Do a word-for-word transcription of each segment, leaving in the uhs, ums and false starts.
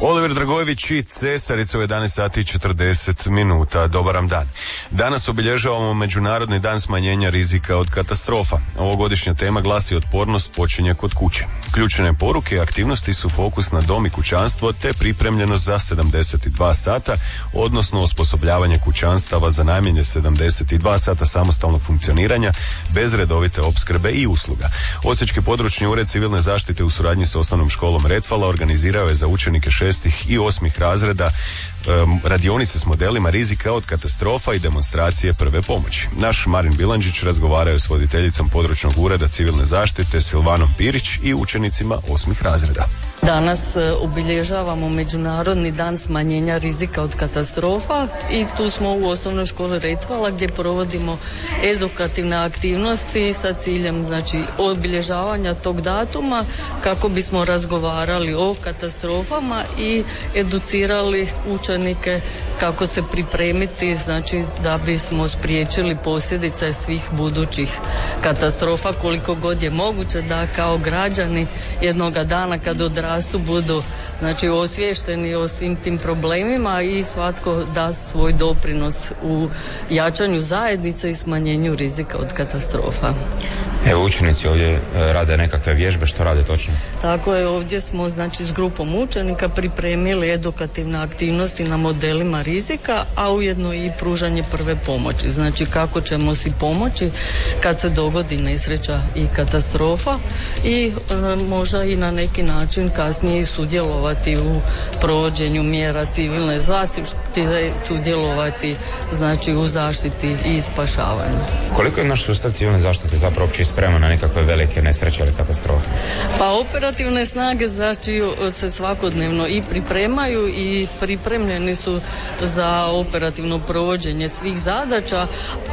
Oliver Dragojević i Cesarica u jedanaest sati i četrdeset minuta. Dobar vam dan. Danas obilježavamo Međunarodni dan smanjenja rizika od katastrofa. Ovogodišnja tema glasi otpornost počinje kod kuće. Ključne poruke i aktivnosti su fokus na dom i kućanstvo te pripremljenost za sedamdeset dva sata, odnosno osposobljavanje kućanstava za najmanje sedamdeset dva sata samostalnog funkcioniranja bez redovite opskrbe i usluga. Osječki područni ured civilne zaštite u suradnji s osnovnom školom Retvala organizirao je za učenike šestih i osmih razreda um, radionice s modelima rizika od katastrofa i demonstracije prve pomoći. Naš Marin Bilandžić razgovarao je s voditeljicom područnog ureda civilne zaštite Silvanom Pirić i učenicima osmih razreda. Danas obilježavamo Međunarodni dan smanjenja rizika od katastrofa i tu smo u osnovnoj školi Retvala gdje provodimo edukativne aktivnosti sa ciljem znači obilježavanja tog datuma kako bismo razgovarali o katastrofama i educirali učenike kako se pripremiti znači da bismo spriječili posljedice svih budućih katastrofa koliko god je moguće da kao građani jednoga dana kad odrastu budu znači osviješteni o svim tim problemima i svatko da svoj doprinos u jačanju zajednice i smanjenju rizika od katastrofa. Evo učenici ovdje rade nekakve vježbe, što rade točno? Tako je, ovdje smo znači s grupom učenika pripremili edukativne aktivnosti na modelima rizika, a ujedno i pružanje prve pomoći. Znači kako ćemo si pomoći kad se dogodi nesreća i katastrofa i e, možda i na neki način kasnije sudjelovati u provođenju mjera civilne zaštite, sudjelovati znači u zaštiti i spašavanju. Koliko je naš sustav civilne zaštite zapravo uopće spreman na nekakve velike nesreće ili katastrofe? Pa operativne snage znači se svakodnevno i pripremaju i pripremljeni su za operativno provođenje svih zadaća,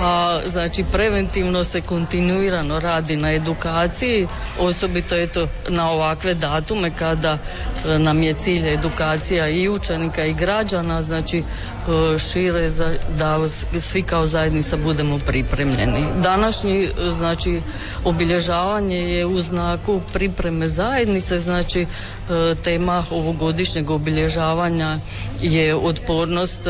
a znači preventivno se kontinuirano radi na edukaciji, osobito eto na ovakve datume kada nam je cilj edukacija i učenika i građana, znači šire za, da svi kao zajednica budemo pripremljeni. Današnji znači obilježavanje je u znaku pripreme zajednice, znači tema ovogodišnjeg obilježavanja je otpornost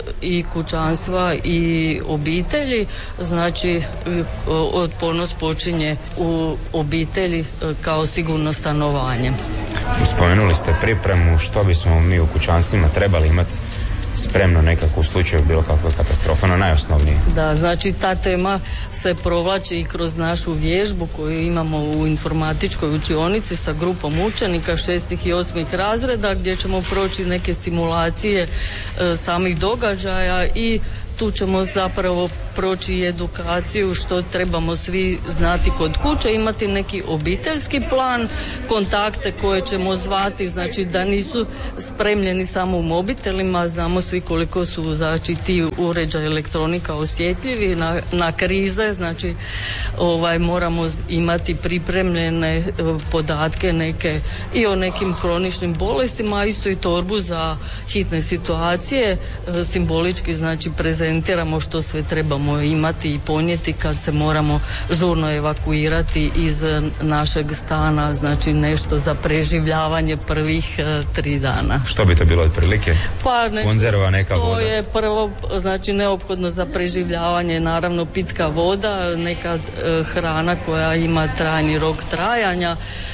i kućanstva i obitelji, znači otpornost počinje u obitelji kao sigurno stanovanje. Spomenuli ste pripremu, što bismo mi u kućanstvima trebali imati spremno nekako u slučaju bilo kakve katastrofe, no najosnovnije. Da, znači ta tema se provlači i kroz našu vježbu koju imamo u informatičkoj učionici sa grupom učenika šestih i osmih razreda gdje ćemo proći neke simulacije e, samih događaja i tu ćemo zapravo proći edukaciju što trebamo svi znati kod kuće, imati neki obiteljski plan, kontakte koje ćemo zvati, znači da nisu spremljeni samo u mobitelima, znamo svi koliko su znači ti uređaji elektronika osjetljivi na, na krize, znači ovaj moramo imati pripremljene podatke neke i o nekim kroničnim bolestima, a isto i torbu za hitne situacije, simbolički znači prezentiramo što sve trebamo imati i ponijeti kad se moramo žurno evakuirati iz našeg stana, znači nešto za preživljavanje prvih e, tri dana. Što bi to bilo otprilike? Pa nešto konzerva, neka što voda. je prvo znači neophodno za preživljavanje, naravno pitka voda, neka e, hrana koja ima trajni rok trajanja,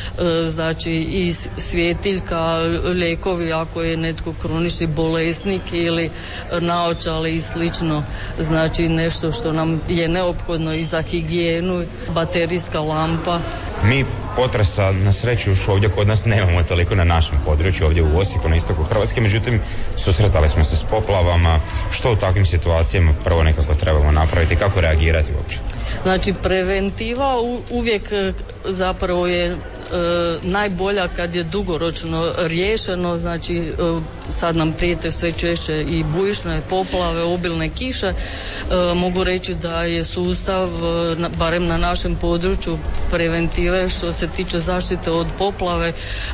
znači i svjetiljka, lijekovi ako je netko kronični bolesnik ili naočale i slično, znači nešto što nam je neophodno i za higijenu, baterijska lampa. Mi potresa na sreću još ovdje kod nas nemamo toliko na našem području, ovdje u Osijeku, na istoku Hrvatske, međutim susretali smo se s poplavama. Što u takvim situacijama prvo nekako trebamo napraviti, kako reagirati uopće? Znači preventiva u, uvijek zapravo je e, najbolja kad je dugoročno riješeno, znači e, sad nam prijete sve češće i bujične poplave, obilne kiše. E, mogu reći da je sustav, na, barem na našem području preventive što se tiče zaštite od poplave, e,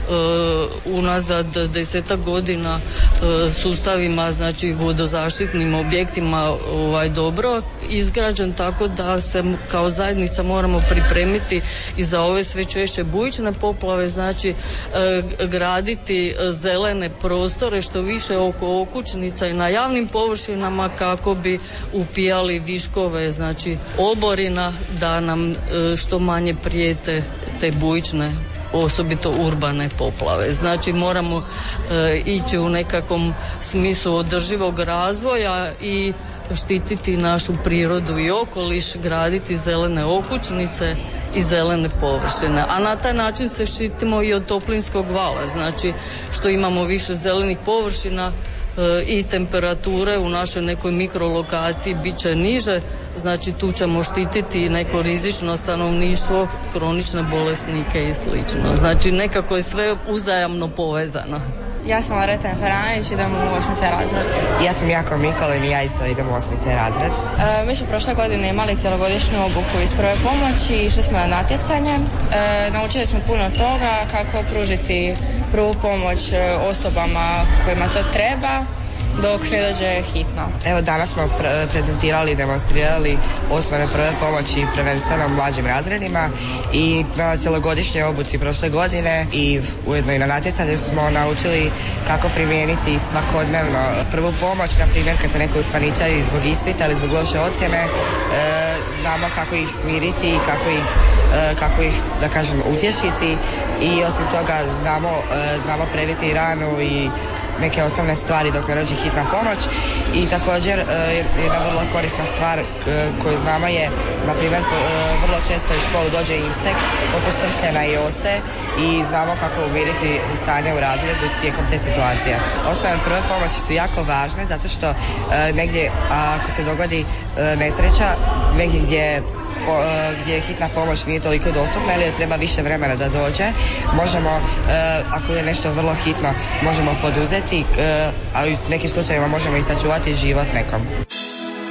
unazad desetak godina e, sustavima, znači vodozaštitnim objektima ovaj, dobro izgrađen, tako da se kao zajednica moramo pripremiti i za ove sve češće bujične kronične poplave, znači e, graditi zelene prostore što više oko okućnica i na javnim površinama kako bi upijali viškove, znači oborina, da nam e, što manje prijete te bujične, osobito urbane poplave. Znači moramo e, ići u nekakvom smislu održivog razvoja i štititi našu prirodu i okoliš, graditi zelene okućnice i zelene površine. A na taj način se štitimo i od toplinskog vala, znači što imamo više zelenih površina e, i temperature u našoj nekoj mikrolokaciji bit će niže, znači tu ćemo štititi neko rizično stanovništvo, kronične bolesnike i slično. Znači nekako je sve uzajamno povezano. Ja sam Loreta Feranović, idem u osmi C razred. Ja sam Jako Mikolin i ja isto idem u osmi C razred. E, mi smo prošle godine imali cjelogodišnju obuku iz prve pomoći, išli smo na natjecanje. E, naučili smo puno toga, kako pružiti prvu pomoć osobama kojima to treba, dok ne dođe hitno. Evo danas smo pre- prezentirali i demonstrirali osnove prve pomoći prvenstveno mlađim razredima i na cjelogodišnjoj obuci prošle godine i ujedno i na natjecanju smo naučili kako primijeniti svakodnevno prvu pomoć, na primjer kad se neko uspaničari zbog ispita ili zbog loše ocjene, e, znamo kako ih smiriti i kako ih, e, kako ih, da kažem, utješiti i osim toga znamo, e, znamo prebiti ranu i neke osnovne stvari dok ne dođe hitna pomoć i također jedna vrlo korisna stvar koju znamo je, na primjer, vrlo često u školu dođe insekt poput sršljena i ose i znamo kako umiriti stanje u razredu tijekom te situacije. Osnovne prve pomoći su jako važne zato što negdje, ako se dogodi nesreća, negdje gdje Po, gdje hitna pomoć nije toliko dostupna ili treba više vremena da dođe, možemo, e, ako je nešto vrlo hitno, možemo poduzeti, e, ali u nekim slučajevima možemo i sačuvati život nekom.